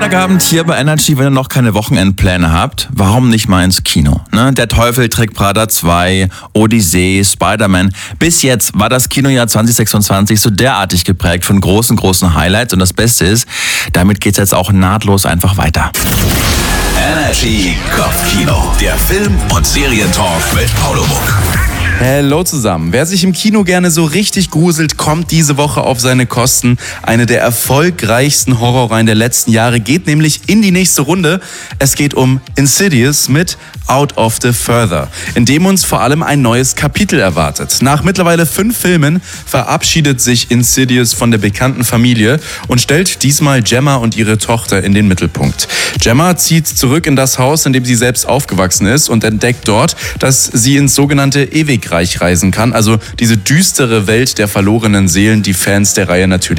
Freitagabend hier bei Energy, wenn ihr noch keine Wochenendpläne habt, warum nicht mal ins Kino? Ne? Der Teufel trägt Prada 2, Odyssee, Spider-Man. Bis jetzt war das Kinojahr 2026 so derartig geprägt von großen Highlights. Und das Beste ist, damit geht's jetzt auch nahtlos einfach weiter. Energy Kopfkino, der Film- und Serientalk mit Paulo Muck. Hallo zusammen. Wer sich im Kino gerne so richtig gruselt, kommt diese Woche auf seine Kosten. Eine der erfolgreichsten Horrorreihen der letzten Jahre geht nämlich in die nächste Runde. Es geht um Insidious mit Out of the Further, in dem uns vor allem ein neues Kapitel erwartet. Nach mittlerweile 5 Filmen verabschiedet sich Insidious von der bekannten Familie und stellt diesmal Gemma und ihre Tochter in den Mittelpunkt. Gemma zieht zurück in das Haus, in dem sie selbst aufgewachsen ist, und entdeckt dort, dass sie ins sogenannte Ewigreich reisen kann, also diese düstere Welt der verlorenen Seelen, die Fans der Reihe natürlich